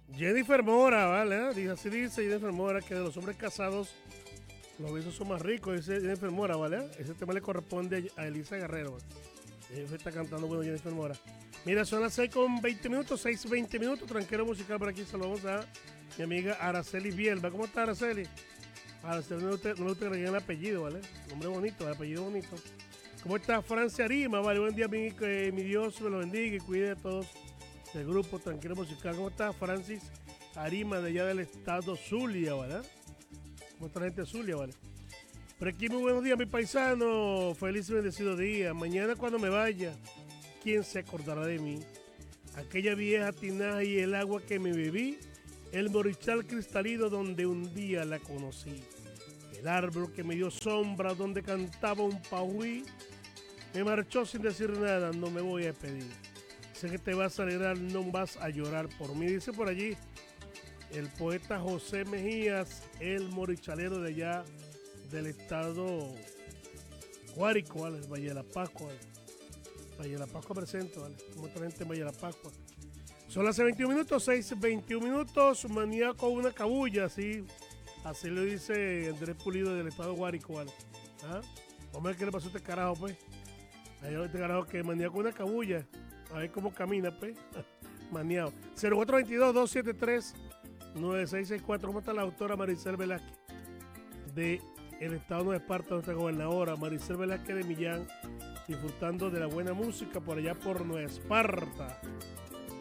Jennifer Mora, ¿vale? Así dice Jennifer Mora, que de los hombres casados, los besos son más ricos, dice Jennifer Mora, ¿vale? Ese tema le corresponde a Elisa Guerrero. Ella está cantando, bueno, Jennifer Mora. Mira, son las 6:20, 6:20, tranquilo musical por aquí. Saludamos a mi amiga Araceli Bielba. ¿Cómo está, Araceli? Araceli, no le gusta que le digan el apellido, ¿vale? Nombre bonito, el apellido bonito. ¿Cómo está Francia Arima? Vale, buen día, mi Dios me lo bendiga y cuide a todos del grupo Tranquilo Musical. ¿Cómo está Francis Arima de allá del estado Zulia, ¿verdad? ¿Cómo está la gente de Zulia, ¿vale? Por aquí muy buenos días, mi paisano. Feliz y bendecido día. Mañana cuando me vaya, ¿quién se acordará de mí? Aquella vieja tinaja y el agua que me bebí, el morichal cristalino donde un día la conocí, el árbol que me dio sombra donde cantaba un pahuí, me marchó sin decir nada, no me voy a despedir. Sé que te vas a alegrar, no vas a llorar por mí. Dice por allí el poeta José Mejías, el morichalero de allá del estado Guárico, ¿vale? Valle de la Pascua, ¿vale? Valle de la Pascua presente, ¿vale? Como otra gente en Valle de la Pascua. Son las 6:21, maníaco una cabulla, así lo dice Andrés Pulido del estado Guárico, ¿vale? ¿Ah? Hombre, ¿qué le pasó a este carajo, pues? Ahí este carajo que maníaco una cabulla, a ver cómo camina, pues. Maniado. 0422-273-9664. ¿Cómo está la autora Maricel Velázquez de el estado de Esparta, nuestra gobernadora Maricel Velázquez de Millán, disfrutando de la buena música por allá por Nueva Esparta?